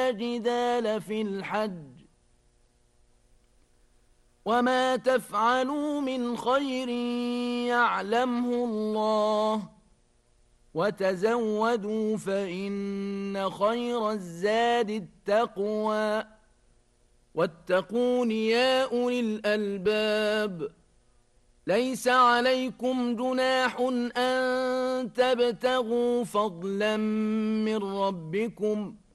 فلا جدال في الحج وما تفعلوا من خير يعلمه الله وتزودوا فإن خير الزاد التقوى واتقون يا أولي الألباب ليس عليكم جناح أن تبتغوا فضلا من ربكم